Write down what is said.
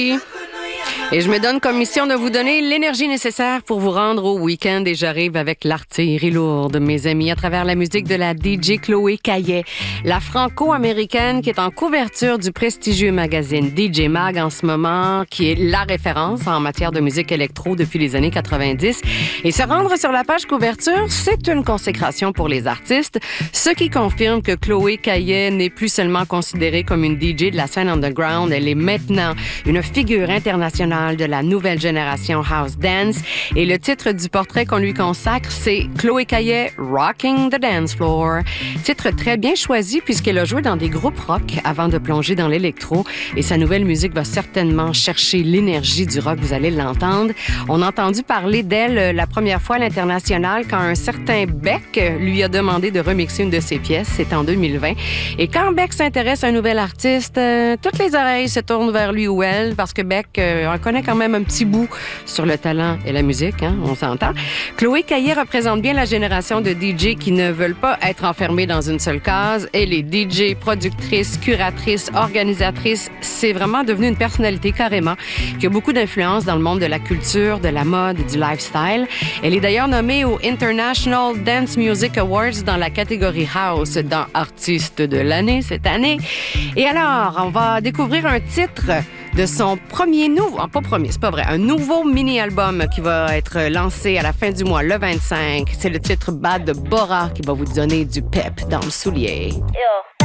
Et je me donne comme mission de vous donner l'énergie nécessaire pour vous rendre au week-end. Et j'arrive avec l'artillerie lourde, mes amis, à travers la musique de la DJ Chloé Caillet, la franco-américaine qui est en couverture du prestigieux magazine DJ Mag en ce moment, qui est la référence en matière de musique électro depuis les années 90. Et se rendre sur la page couverture, c'est une consécration pour les artistes, ce qui confirme que Chloé Caillet n'est plus seulement considérée comme une DJ de la scène underground, elle est maintenant une figure internationale de la nouvelle génération House Dance. Et le titre du portrait qu'on lui consacre, c'est Chloé Caillet, Rocking the Dance Floor. Titre très bien choisi puisqu'elle a joué dans des groupes rock avant de plonger dans l'électro. Et sa nouvelle musique va certainement chercher l'énergie du rock, vous allez l'entendre. On a entendu parler d'elle la première fois à l'international quand un certain Beck lui a demandé de remixer une de ses pièces. C'est en 2020. Et quand Beck s'intéresse à un nouvel artiste, toutes les oreilles se tournent vers lui ou elle parce que Beck en connaît quand même un petit bout sur le talent et la musique, hein, on s'entend. Chloé Caillet représente bien la génération de DJ qui ne veulent pas être enfermés dans une seule case. Elle est DJ, productrice, curatrice, organisatrice. C'est vraiment devenu une personnalité carrément qui a beaucoup d'influence dans le monde de la culture, de la mode et du lifestyle. Elle est d'ailleurs nommée au International Dance Music Awards dans la catégorie House dans Artiste de l'année cette année. Et alors, on va découvrir un titre de son un nouveau mini-album qui va être lancé à la fin du mois, le 25. C'est le titre Bad de Bora qui va vous donner du pep dans le soulier.